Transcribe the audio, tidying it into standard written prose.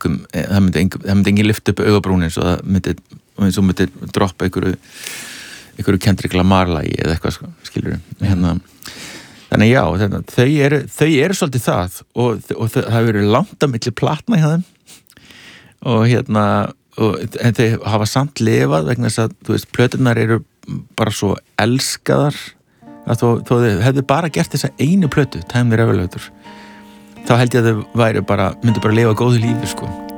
það myndi engin lyfta upp augabrún eins og það myndi droppa einhverju Kendrick Lamar lagi eða eitthvað skilur þannig já, þau eru svolítið það og það hefur verið langt á milli platna hjá þeim en þau hafa samt lifað vegna þess að, þú veist, plöturnar eru bara svo elskaðar að þó þau hefðu bara gert þessa einu plötu, Time the Revolutor, þá held ég að þau myndu bara lifa góðu lífi, sko.